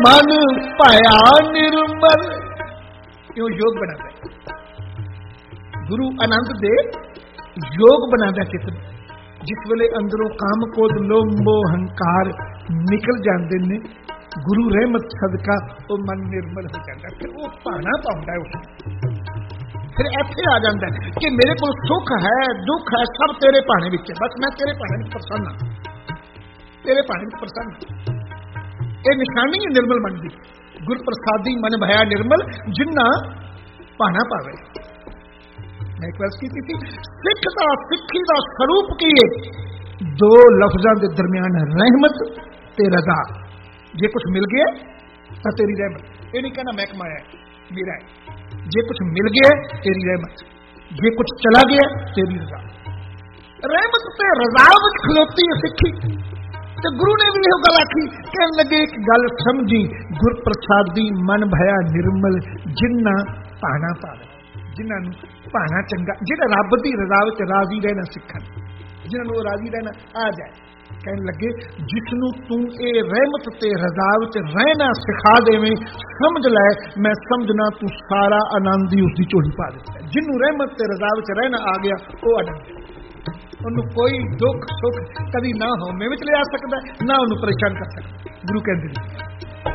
मन पाया निर्मल। यो योग बनाता गुरु आनंद दे, योग बनाता चित्त। जिस वेले अंदरों काम क्रोध लोभ मोह हंकार निकल जाते ने, गुरु रहमत सदका वो मन निर्मल हो जाता। फिर वो भाना पाउंदा है, फिर ऐसे आ जाता है कि मेरे को सुख है दुख है सब तेरे भाने विच है, बस मैं तेरे भाने में प्रसन्न हाँ, तेरे भाने में प्रसन्न। ये निशानी है निर्मल मन की। गुर प्रसादी मन भया निर्मल, जिन्ना भाना पावे। मैं एक बार की थी, सिख दा सिक्खी दा स्वरूप की है, दो लफ्जां दे दरमियान रहमत ते रजा। जे कुछ मिल गया तो तेरी रहमत, ये नहीं कहना मैं कमाया मेरा है। जे कुछ मिल गया तेरी रहमत, जे कुछ चला गया तेरी रजा। रहमत ते रजा विच खलोती है सिक्खी। ते गुरु ने भी यह गल आखी, कहन लगे एक गल समझी, गुर प्रसादी मन भया निर्मल, जिन्ना भाना पावे। जिन्होंने भाना चंगा, जिन्हें रब की रजा विच राजी रहना सीखन, जिन्होंने राजी रहना आ जाए। कहन लगे जिसनू तू ये रहमत ते रजा विच रहना सिखा देवे, समझ लै मैं समझना तू सारा आनंद ही उसकी झोली पा दिता। जिन्नू रहमत ते रजा विच रहना आ गया वो आनंद, उन्होंने कोई दुख सुख कभी ना होने विच ले आ सकता, ना उन्होंने परेशान कर सकता। गुरु कहते